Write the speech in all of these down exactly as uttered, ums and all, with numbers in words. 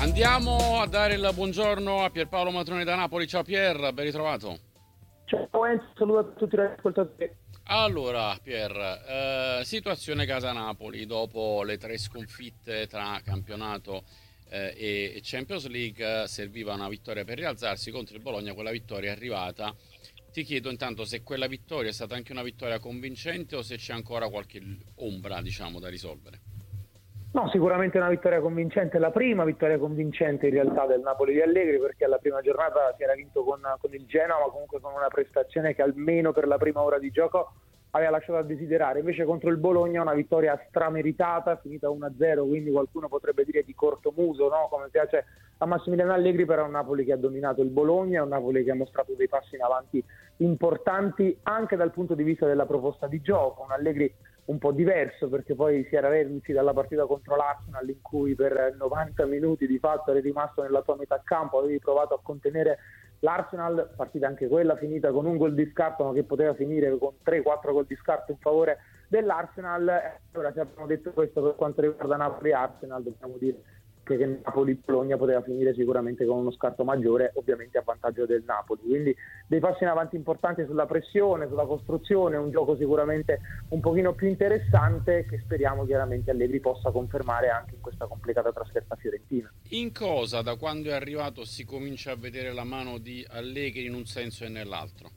Andiamo a dare il buongiorno a Pierpaolo Matrone da Napoli. Ciao Pier, ben ritrovato. Ciao Enzo, saluto a tutti gli ascoltatori. Allora Pier, eh, situazione casa Napoli dopo le tre sconfitte tra campionato eh, e e Champions League. eh, serviva una vittoria per rialzarsi contro il Bologna, quella vittoria è arrivata. Ti chiedo intanto se quella vittoria è stata anche una vittoria convincente o se c'è ancora qualche ombra, diciamo, da risolvere. No, sicuramente una vittoria convincente, la prima vittoria convincente in realtà del Napoli di Allegri, perché alla prima giornata si era vinto con, con il Genoa, ma comunque con una prestazione che almeno per la prima ora di gioco aveva lasciato a desiderare. Invece contro il Bologna una vittoria strameritata, finita uno a zero, quindi qualcuno potrebbe dire di cortomuso, no? Come piace a Massimiliano Allegri, però è un Napoli che ha dominato il Bologna, è un Napoli che ha mostrato dei passi in avanti importanti anche dal punto di vista della proposta di gioco, un Allegri un po' diverso, perché poi si era reduci dalla partita contro l'Arsenal in cui per novanta minuti di fatto eri rimasto nella tua metà campo, avevi provato a contenere l'Arsenal, partita anche quella finita con un gol di scarto, ma che poteva finire con tre quattro gol di scarto in favore dell'Arsenal. Ora, se abbiamo detto questo per quanto riguarda Napoli-Arsenal, dobbiamo dire che Napoli-Bologna poteva finire sicuramente con uno scarto maggiore, ovviamente a vantaggio del Napoli. Quindi dei passi in avanti importanti sulla pressione, sulla costruzione, un gioco sicuramente un pochino più interessante che speriamo chiaramente Allegri possa confermare anche in questa complicata trasferta fiorentina. In cosa, da quando è arrivato, si comincia a vedere la mano di Allegri in un senso e nell'altro?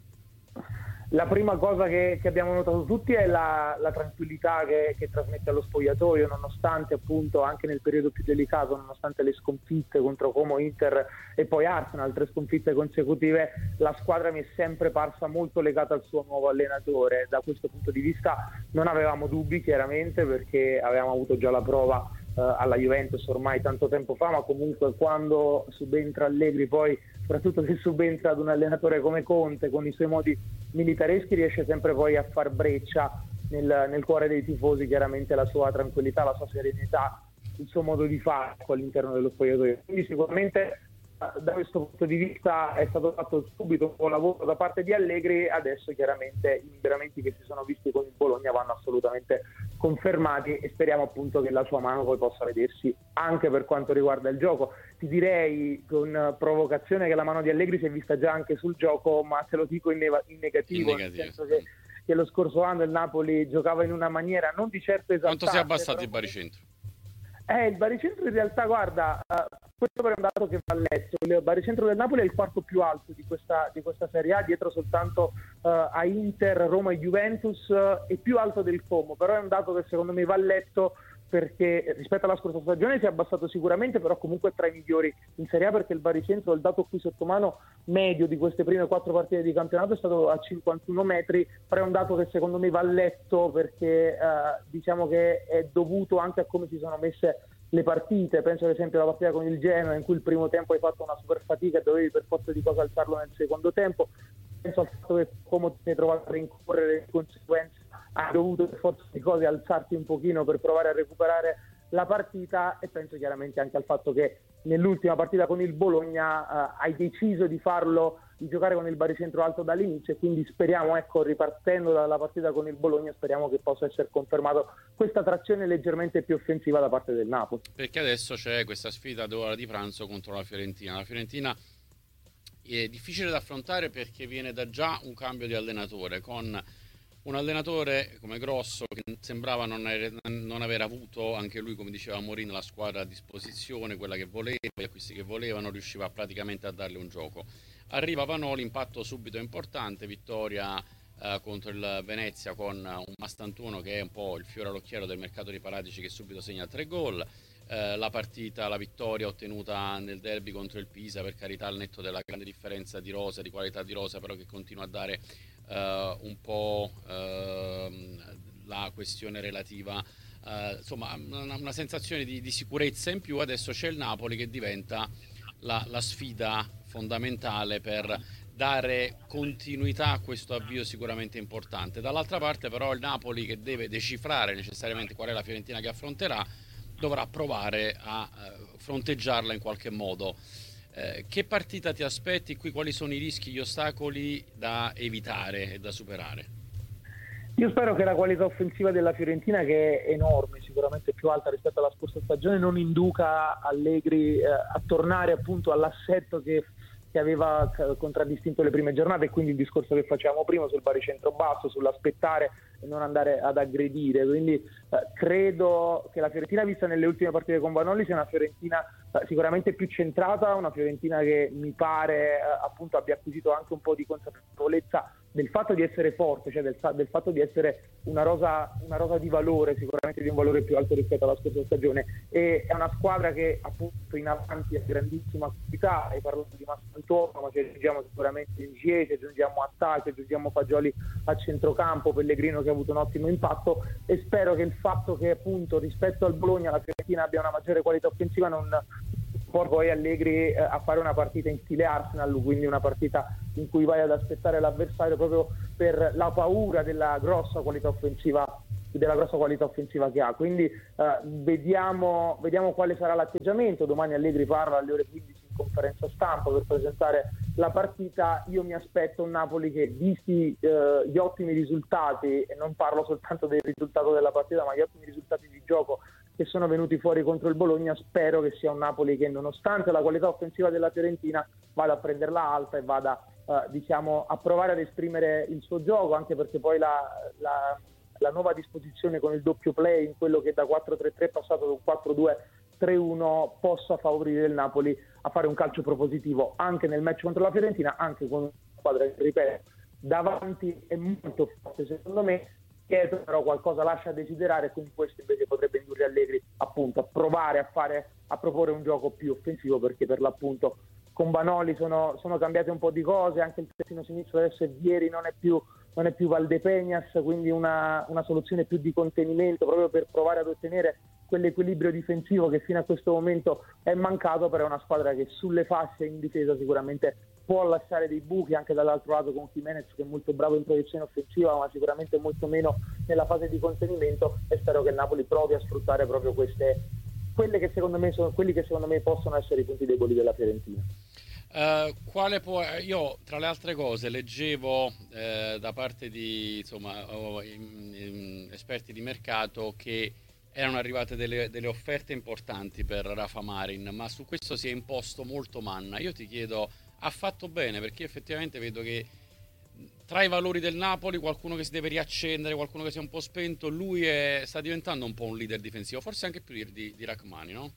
La prima cosa che, che abbiamo notato tutti è la, la tranquillità che, che trasmette allo spogliatoio, nonostante appunto anche nel periodo più delicato, nonostante le sconfitte contro Como, Inter e poi Arsenal, altre sconfitte consecutive, la squadra mi è sempre parsa molto legata al suo nuovo allenatore. Da questo punto di vista non avevamo dubbi chiaramente, perché avevamo avuto già la prova eh, alla Juventus ormai tanto tempo fa, ma comunque quando subentra Allegri, poi soprattutto se subentra ad un allenatore come Conte con i suoi modi militareschi, riesce sempre poi a far breccia nel, nel cuore dei tifosi chiaramente la sua tranquillità, la sua serenità, il suo modo di fare all'interno dello spogliatoio. Quindi sicuramente da questo punto di vista è stato fatto subito un buon lavoro da parte di Allegri. Adesso chiaramente i miglioramenti che si sono visti con il Bologna vanno assolutamente confermati e speriamo appunto che la sua mano poi possa vedersi anche per quanto riguarda il gioco. Ti direi con provocazione che la mano di Allegri si è vista già anche sul gioco, ma te lo dico in, neva- in negativo, In nel negativo. senso che, che lo scorso anno il Napoli giocava in una maniera non di certo esaltante. Quanto si è abbassato però... il baricentro? Eh, il baricentro in realtà, guarda, uh, questo è un dato che va letto. Il baricentro del Napoli è il quarto più alto di questa, di questa Serie A, dietro soltanto uh, a Inter, Roma e Juventus, uh, è più alto del Como, però è un dato che secondo me va letto, perché rispetto alla scorsa stagione si è abbassato sicuramente, però comunque è tra i migliori in Serie A, perché il baricentro, il dato qui sotto mano medio di queste prime quattro partite di campionato, è stato a cinquantuno metri, però è un dato che secondo me va letto, perché eh, diciamo che è dovuto anche a come si sono messe le partite. Penso ad esempio alla partita con il Genoa, in cui il primo tempo hai fatto una super fatica e dovevi per forza di cosa alzarlo nel secondo tempo. Penso al fatto che come ti sei trovato a rincorrere, di conseguenza hai dovuto per forza di cose alzarti un pochino per provare a recuperare la partita, e penso chiaramente anche al fatto che nell'ultima partita con il Bologna eh, hai deciso di farlo, di giocare con il baricentro alto dall'inizio, e quindi speriamo, ecco, ripartendo dalla partita con il Bologna, speriamo che possa essere confermato questa trazione leggermente più offensiva da parte del Napoli. Perché adesso c'è questa sfida d'ora di pranzo contro la Fiorentina. La Fiorentina è difficile da affrontare perché viene da già un cambio di allenatore, con un allenatore come Grosso che sembrava non, aver, non aver avuto, anche lui come diceva Mourinho, la squadra a disposizione, quella che voleva, gli acquisti che voleva, non riusciva praticamente a darle un gioco. Arriva Vanoli, impatto subito importante, vittoria eh, contro il Venezia con un Mastantuono che è un po' il fiore all'occhiello del mercato di Paratici, che subito segna tre gol. Eh, la partita, la vittoria ottenuta nel derby contro il Pisa, per carità al netto della grande differenza di rosa, di qualità di rosa, però che continua a dare eh, un po' eh, la questione relativa, eh, insomma una, una sensazione di, di sicurezza in più. Adesso c'è il Napoli che diventa la, la sfida fondamentale per dare continuità a questo avvio sicuramente importante. Dall'altra parte però il Napoli, che deve decifrare necessariamente qual è la Fiorentina che affronterà, dovrà provare a eh, fronteggiarla in qualche modo. Eh, che partita ti aspetti qui? Quali sono i rischi, gli ostacoli da evitare e da superare? Io spero che la qualità offensiva della Fiorentina, che è enorme, sicuramente più alta rispetto alla scorsa stagione, non induca Allegri eh, a tornare appunto all'assetto che, che aveva contraddistinto le prime giornate, e quindi il discorso che facevamo prima sul baricentro basso, sull'aspettare e non andare ad aggredire. Quindi eh, credo che la Fiorentina vista nelle ultime partite con Vanoli sia una Fiorentina eh, sicuramente più centrata, una Fiorentina che mi pare eh, appunto abbia acquisito anche un po' di consapevolezza del fatto di essere forte, cioè del, del fatto di essere una rosa, una rosa di valore, sicuramente di un valore più alto rispetto alla scorsa stagione, e è una squadra che appunto in avanti ha grandissima qualità. Hai parlato di Massantuono, ma ci aggiungiamo sicuramente Ingie, ci aggiungiamo Attà, ci aggiungiamo Fagioli a centrocampo, Pellegrino che ha avuto un ottimo impatto, e spero che il fatto che appunto rispetto al Bologna la Fiorentina abbia una maggiore qualità offensiva non porta poi Allegri eh, a fare una partita in stile Arsenal, quindi una partita in cui vai ad aspettare l'avversario proprio per la paura della grossa qualità offensiva della grossa qualità offensiva che ha. Quindi eh, vediamo, vediamo quale sarà l'atteggiamento. Domani Allegri parla alle ore quindici in conferenza stampa per presentare la partita. Io mi aspetto un Napoli che, visti eh, gli ottimi risultati, e non parlo soltanto del risultato della partita ma gli ottimi risultati di gioco che sono venuti fuori contro il Bologna, spero che sia un Napoli che, nonostante la qualità offensiva della Fiorentina, vada a prenderla alta e vada eh, diciamo a provare ad esprimere il suo gioco, anche perché poi la, la, la nuova disposizione con il doppio play, in quello che da quattro tre tre è passato da un quattro due tre uno, possa favorire il Napoli a fare un calcio propositivo anche nel match contro la Fiorentina, anche con una squadra che, ripeto, davanti è molto forte secondo me, dietro però qualcosa lascia a desiderare, e quindi questo invece potrebbe indurre Allegri appunto a provare a fare a proporre un gioco più offensivo, perché per l'appunto con Vanoli sono, sono cambiate un po' di cose, anche il terzino sinistro adesso è Vieri, non è più, non è più Valdepeñas, quindi una, una soluzione più di contenimento proprio per provare ad ottenere quell'equilibrio difensivo che fino a questo momento è mancato. Però è una squadra che sulle fasce in difesa sicuramente può lasciare dei buchi, anche dall'altro lato con Jimenez che è molto bravo in proiezione offensiva ma sicuramente molto meno nella fase di contenimento, e spero che il Napoli provi a sfruttare proprio queste quelle che secondo me sono quelli che secondo me possono essere i punti deboli della Fiorentina. Uh, quale può, io tra le altre cose leggevo eh, da parte di insomma oh, in, in, esperti di mercato che erano arrivate delle, delle offerte importanti per Rafa Marin, ma su questo si è imposto molto Manna. Io ti chiedo, ha fatto bene? Perché io effettivamente vedo che tra i valori del Napoli qualcuno che si deve riaccendere, qualcuno che si è un po' spento, lui è, sta diventando un po' un leader difensivo, forse anche più di, di Rachmani, no?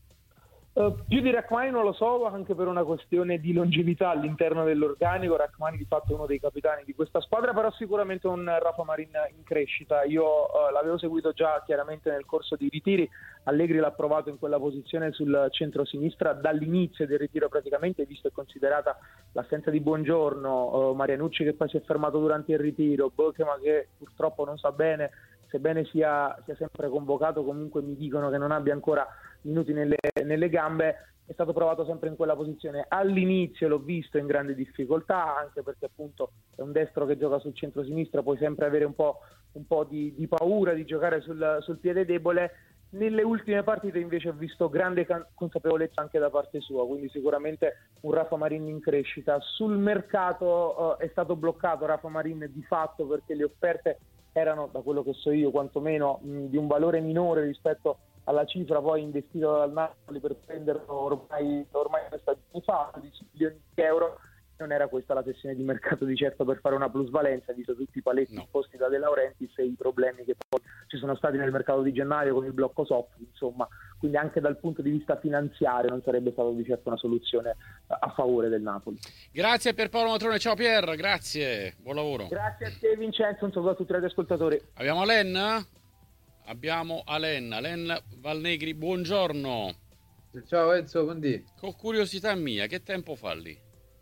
Uh, più di Rachmani non lo so, anche per una questione di longevità all'interno dell'organico. Rachmani di fatto è uno dei capitani di questa squadra, però sicuramente un Rafa Marin in crescita. Io uh, l'avevo seguito già chiaramente nel corso dei ritiri. Allegri l'ha provato in quella posizione sul centro-sinistra dall'inizio del ritiro praticamente, visto e considerata l'assenza di Buongiorno, uh, Marianucci che poi si è fermato durante il ritiro, Bokema che purtroppo non sa bene, sebbene sia, sia sempre convocato, comunque mi dicono che non abbia ancora minuti nelle, nelle gambe. È stato provato sempre in quella posizione. All'inizio l'ho visto in grande difficoltà, anche perché appunto è un destro che gioca sul centro-sinistra, puoi sempre avere un po', un po' di, di paura di giocare sul, sul piede debole. Nelle ultime partite invece ho visto grande consapevolezza anche da parte sua, quindi sicuramente un Rafa Marin in crescita. Sul mercato eh, è stato bloccato Rafa Marin di fatto perché le offerte erano, da quello che so io quantomeno, mh, di un valore minore rispetto alla cifra poi investita dal Napoli per prenderlo ormai, ormai stagioni fa, dieci milioni di euro. Non era questa la sessione di mercato di certo per fare una plusvalenza, visto tutti i paletti no. posti da De Laurentiis e i problemi che poi ci sono stati nel mercato di gennaio con il blocco soft, insomma, quindi anche dal punto di vista finanziario non sarebbe stata di certo una soluzione a favore del Napoli. Grazie per Paolo Matrone, ciao Pier, grazie, buon lavoro. Grazie a te Vincenzo, un saluto a tutti gli ascoltatori. Abbiamo Alen? Abbiamo Alen, Alen Valnegri, buongiorno. Ciao Enzo, buondì. Con curiosità mia, che tempo fa lì?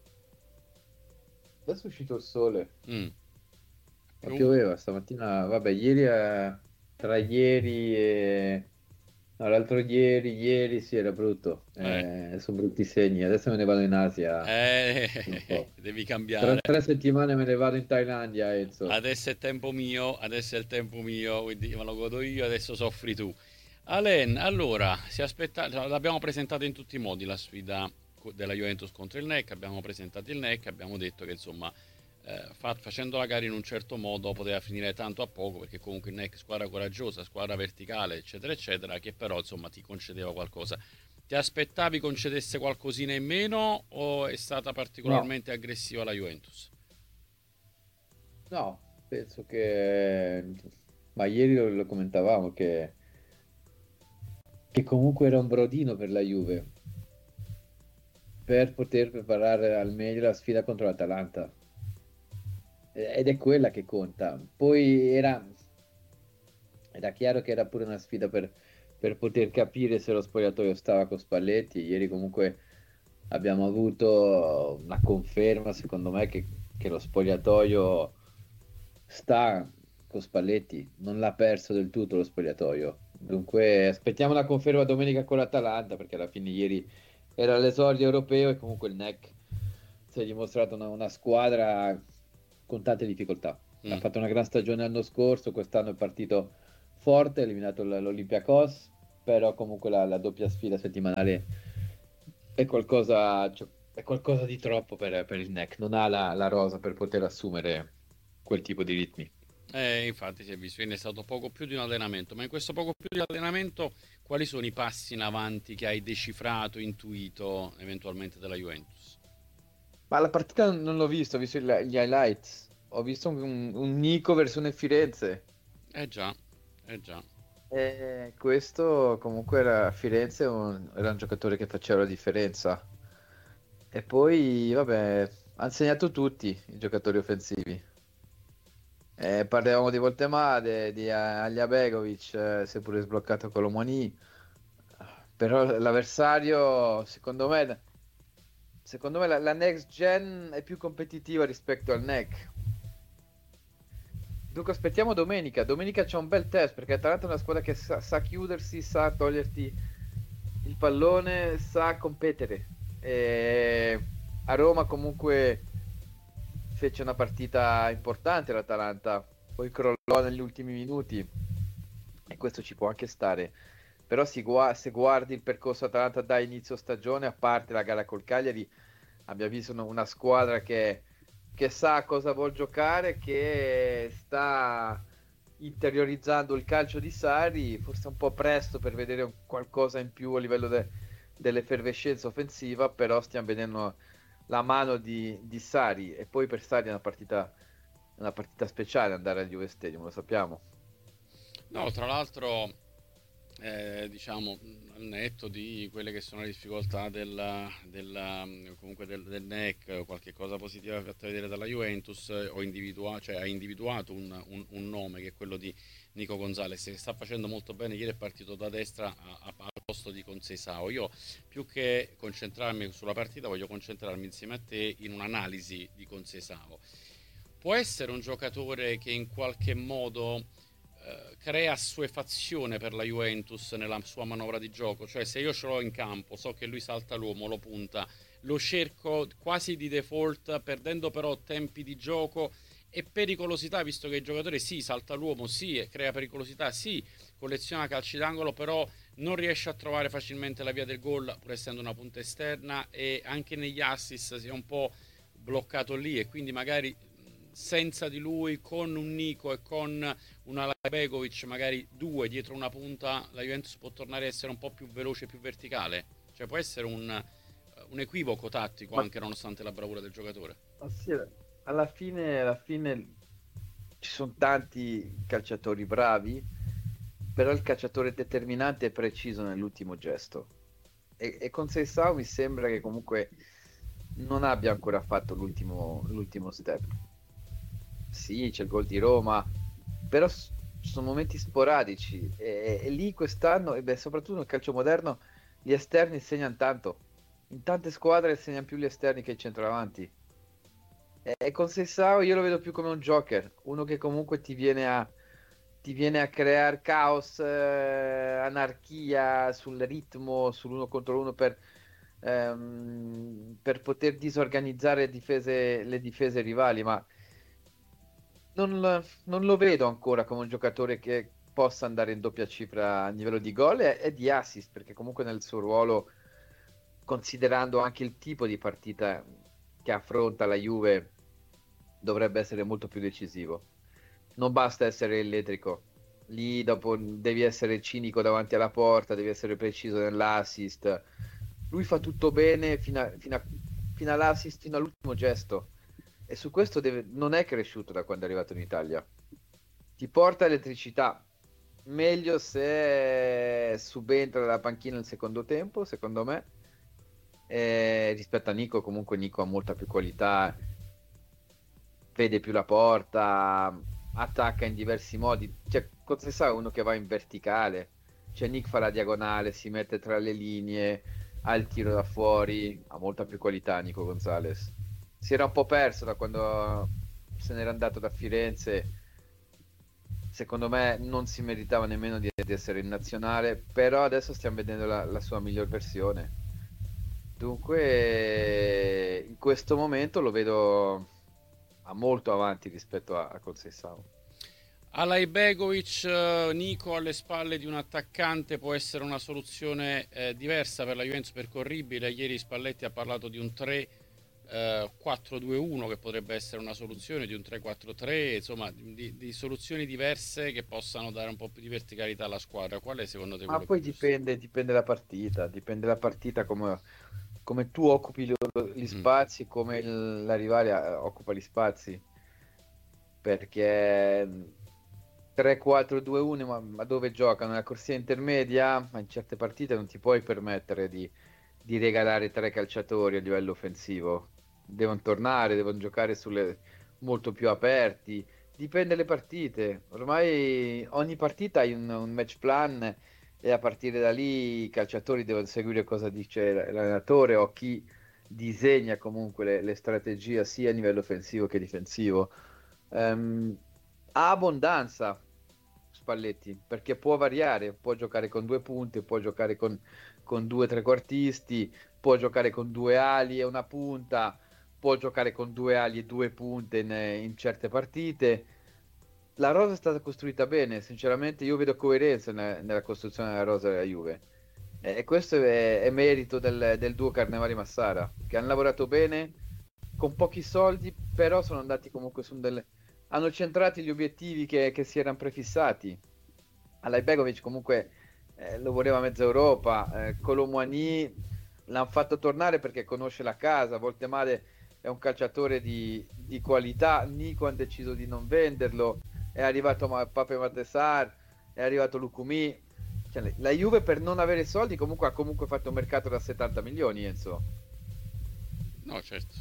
Adesso è uscito il sole. Mm. Ma pioveva stamattina, vabbè, ieri è... tra ieri e no, l'altro ieri, ieri sì era brutto, eh. Eh, sono brutti segni. Adesso me ne vado in Asia. Eh, devi cambiare. Tra tre settimane me ne vado in Thailandia, Enzo. Adesso è tempo mio, adesso è il tempo mio, quindi me lo godo io, adesso soffri tu. Alen, allora, si aspetta... l'abbiamo presentato in tutti i modi la sfida della Juventus contro il N E C, abbiamo presentato il N E C, abbiamo detto che insomma eh, fa- facendo la gara in un certo modo poteva finire tanto a poco, perché comunque il N E C squadra coraggiosa, squadra verticale, eccetera eccetera, che però insomma ti concedeva qualcosa. Ti aspettavi concedesse qualcosina in meno o è stata No, particolarmente aggressiva la Juventus? no, penso che... Ma ieri lo, lo commentavamo che, che comunque era un brodino per la Juve per poter preparare al meglio la sfida contro l'Atalanta. Ed è quella che conta. Poi era, era chiaro che era pure una sfida per, per poter capire se lo spogliatoio stava con Spalletti. Ieri comunque abbiamo avuto una conferma, secondo me, che, che lo spogliatoio sta con Spalletti, non l'ha perso del tutto lo spogliatoio. Dunque aspettiamo la conferma domenica con l'Atalanta, perché alla fine ieri era l'esordio europeo e comunque il N E C si è dimostrato una, una squadra con tante difficoltà. Ha Mm. fatto una gran stagione l'anno scorso, quest'anno è partito forte, ha eliminato l- l'Olympiacos, però comunque la, la doppia sfida settimanale è qualcosa, cioè, è qualcosa di troppo per, per il N E C, non ha la, la rosa per poter assumere quel tipo di ritmi. Eh, infatti si è visto, quindi è stato poco più di un allenamento, ma in questo poco più di allenamento quali sono i passi in avanti che hai decifrato, intuito eventualmente della Juventus? Ma la partita non l'ho visto, ho visto il- gli highlights. Ho visto un, un Nico versione Firenze. Eh già, eh già. E questo comunque era Firenze, un- era un giocatore che faceva la differenza. E poi, vabbè, hanno segnato tutti i giocatori offensivi. Eh, parlavamo di Voltemade, di Alja Begovic, eh, si è pure sbloccato con l'Omani. Però l'avversario, secondo me, secondo me la, la next gen è più competitiva rispetto al N E C. Dunque aspettiamo domenica. Domenica c'è un bel test perché Atalanta è una squadra che sa, sa chiudersi, sa toglierti il pallone, sa competere. E a Roma comunque fece una partita importante l'Atalanta, poi crollò negli ultimi minuti e questo ci può anche stare. Però si gua- se guardi il percorso Atalanta da inizio stagione, a parte la gara col Cagliari, abbiamo visto una, una squadra che, che sa cosa vuol giocare, che sta interiorizzando il calcio di Sarri, forse un po' presto per vedere un- qualcosa in più a livello de- dell'effervescenza offensiva, però stiamo vedendo la mano di, di Sarri e poi per Sarri è una partita, una partita speciale andare al Juve Stadium, lo sappiamo. No, tra l'altro, eh, diciamo, al netto di quelle che sono le difficoltà della, della, comunque del, del N E C, qualche cosa positiva fatta vedere dalla Juventus, eh, ho individua- cioè, ha individuato un, un- un nome che è quello di Nico Gonzalez, che sta facendo molto bene. Ieri è partito da destra a- a- al posto di Conceição. Io, più che concentrarmi sulla partita, voglio concentrarmi insieme a te in un'analisi di Conceição. Può essere un giocatore che in qualche modo eh, crea assuefazione per la Juventus nella sua manovra di gioco, cioè se io ce l'ho in campo, so che lui salta l'uomo, lo punta, lo cerco quasi di default, perdendo però tempi di gioco e pericolosità, visto che il giocatore sì, salta l'uomo, sì, crea pericolosità, sì, colleziona calci d'angolo, però non riesce a trovare facilmente la via del gol, pur essendo una punta esterna, e anche negli assist si è un po' bloccato lì, e quindi magari senza di lui, con un Nico e con una Begovic, magari due dietro una punta, la Juventus può tornare a essere un po' più veloce, più verticale. Cioè può essere un, un equivoco tattico, Ma anche nonostante la bravura del giocatore. ma sì, alla fine, alla fine ci sono tanti calciatori bravi, però il calciatore determinante è preciso nell'ultimo gesto. E, e con Seisao mi sembra che comunque non abbia ancora fatto l'ultimo l'ultimo step. Sì, c'è il gol di Roma, però s- sono momenti sporadici e, e lì quest'anno, e beh, soprattutto nel calcio moderno, gli esterni segnano tanto. In tante squadre segnano più gli esterni che i centravanti. E, e con Sessao io lo vedo più come un joker, uno che comunque ti viene a, ti viene a creare caos, eh, anarchia sul ritmo, sull'uno contro uno per, ehm, per poter disorganizzare le difese, le difese rivali, ma non, lo- non lo vedo ancora come un giocatore che possa andare in doppia cifra a livello di gol e, e di assist, perché comunque nel suo ruolo, considerando anche il tipo di partita che affronta la Juve, dovrebbe essere molto più decisivo. Non basta essere elettrico, lì dopo devi essere cinico davanti alla porta, devi essere preciso nell'assist. Lui fa tutto bene fino, a, fino, a, fino all'assist, fino all'ultimo gesto, e su questo deve, non è cresciuto da quando è arrivato in Italia. Ti porta elettricità, meglio se subentra dalla panchina nel secondo tempo, secondo me, e rispetto a Nico. Comunque Nico ha molta più qualità, vede più la porta, attacca in diversi modi. Cioè, Cozzessa è uno che va in verticale, cioè Nick fa la diagonale, si mette tra le linee, ha il tiro da fuori, ha molta più qualità Nico Gonzalez. Si era un po' perso da quando se n'era andato da Firenze. Secondo me non si meritava nemmeno di, di essere in nazionale, però adesso stiamo vedendo la, la sua miglior versione. Dunque, in questo momento lo vedo a molto avanti rispetto a, a Conceição. Alaibegovic, eh, Nico alle spalle di un attaccante può essere una soluzione eh, diversa per la Juventus, percorribile. Ieri Spalletti ha parlato di un tre quattro due uno che potrebbe essere una soluzione, di un tre quattro tre, insomma di, di soluzioni diverse che possano dare un po' più di verticalità alla squadra. Qual è secondo te Ma quello poi più giusto? dipende, dipende la partita, dipende la partita come, come tu occupi lo- gli Mm. spazi, come il- la rivale eh, occupa gli spazi. Perché tre quattro due uno, ma, ma dove giocano? Nella corsia intermedia? Ma in certe partite non ti puoi permettere di, di regalare tre calciatori a livello offensivo. Devono tornare, devono giocare sulle molto più aperti. Dipende le partite. Ormai ogni partita hai un, un match plan, e a partire da lì i calciatori devono seguire cosa dice l'allenatore o chi disegna comunque le, le strategie sia a livello offensivo che difensivo. Ehm, Ha abbondanza Spalletti, perché può variare, può giocare con due punte, può giocare con, con due trequartisti, può giocare con due ali e una punta, può giocare con due ali e due punte in, in certe partite. La rosa è stata costruita bene, sinceramente io vedo coerenza ne- nella costruzione della rosa della Juve. E, e questo è, è merito del, del duo Carnevali-Massara, che hanno lavorato bene con pochi soldi, però sono andati comunque su delle... hanno centrati gli obiettivi che, che si erano prefissati. Alaibegovic comunque eh, lo voleva mezza Europa, eh, Colomouani l'hanno fatto tornare perché conosce la casa, Voltemade è un calciatore di, di qualità, Nico ha deciso di non venderlo, è arrivato Ma- Pape Matessar, è arrivato Lucumi. Cioè, la Juve per non avere soldi comunque ha comunque fatto un mercato da settanta milioni, Enzo. No, certo.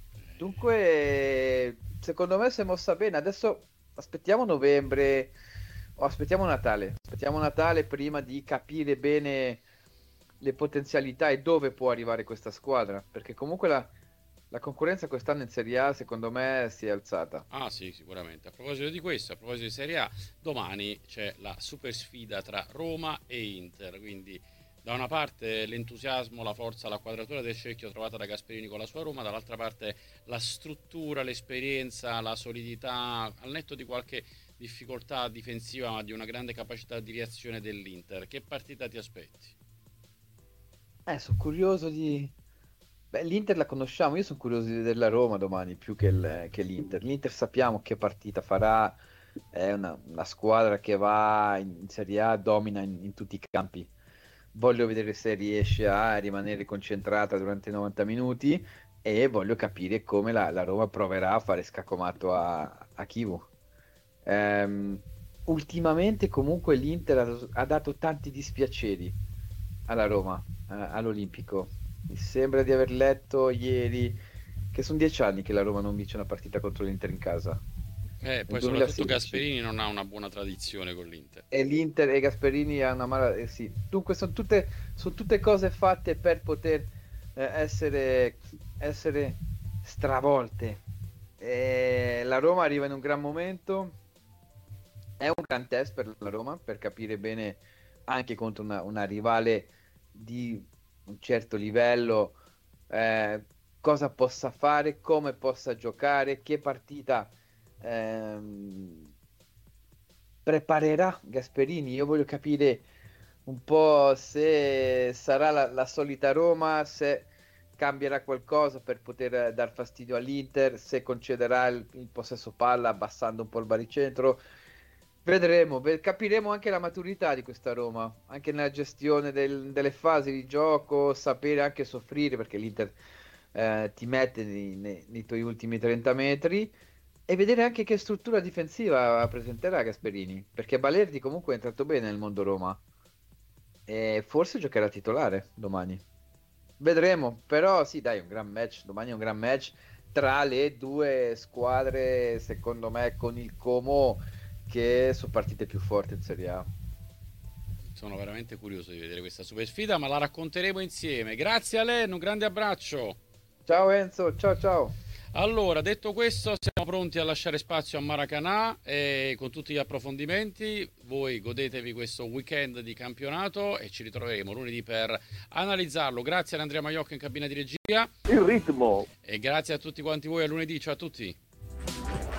Dunque, secondo me si è mossa bene. Adesso aspettiamo novembre o aspettiamo Natale. Aspettiamo Natale prima di capire bene le potenzialità e dove può arrivare questa squadra. Perché comunque la, la concorrenza quest'anno in Serie A, secondo me, si è alzata. Ah sì, sicuramente. A proposito di questo, a proposito di Serie A, domani c'è la super sfida tra Roma e Inter, quindi da una parte l'entusiasmo, la forza, la quadratura del cerchio trovata da Gasperini con la sua Roma, dall'altra parte la struttura, l'esperienza, la solidità, al netto di qualche difficoltà difensiva, ma di una grande capacità di reazione dell'Inter. Che partita ti aspetti? Eh, sono curioso di... Beh, l'Inter la conosciamo, io sono curioso di vedere la Roma domani più che, il- che l'Inter. L'Inter sappiamo che partita farà, è una, una squadra che va in, in Serie A, domina in, in tutti i campi. Voglio vedere se riesce a rimanere concentrata durante i novanta minuti, e voglio capire come la, la Roma proverà a fare scaccomato a, a Chivu. Ehm, Ultimamente comunque l'Inter ha, ha dato tanti dispiaceri alla Roma, eh, all'Olimpico. Mi sembra di aver letto ieri che sono dieci anni che la Roma non vince una partita contro l'Inter in casa, Eh, nel poi soprattutto duemilasedici. Gasperini non ha una buona tradizione con l'Inter. E l'Inter e Gasperini hanno una mala... eh, sì. Dunque sono tutte, sono tutte cose fatte per poter eh, essere, essere stravolte. E la Roma arriva in un gran momento, è un gran test per la Roma per capire bene anche contro una, una rivale di un certo livello, eh, cosa possa fare, come possa giocare, che partita ehm, preparerà Gasperini. Io voglio capire un po' se sarà la, la solita Roma, se cambierà qualcosa per poter dar fastidio all'Inter, se concederà il, il possesso palla abbassando un po' il baricentro. Vedremo, ve- capiremo anche la maturità di questa Roma, anche nella gestione del- delle fasi di gioco, sapere anche soffrire, perché l'Inter eh, ti mette nei, nei- nei tuoi ultimi trenta metri, e vedere anche che struttura difensiva presenterà Gasperini, perché Balerdi comunque è entrato bene nel mondo Roma e forse giocherà titolare domani. Vedremo, però sì, dai, un gran match, domani è un gran match tra le due squadre, secondo me, con il Como, che sono partite più forti in Serie A. Sono veramente curioso di vedere questa super sfida, ma la racconteremo insieme. Grazie a lei, un grande abbraccio. Ciao Enzo, ciao ciao. Allora, detto questo, siamo pronti a lasciare spazio a Maracanã e con tutti gli approfondimenti. Voi godetevi questo weekend di campionato e ci ritroveremo lunedì per analizzarlo. Grazie ad Andrea Maiocco in cabina di regia. Il ritmo. E grazie a tutti quanti voi a lunedì. Ciao a tutti.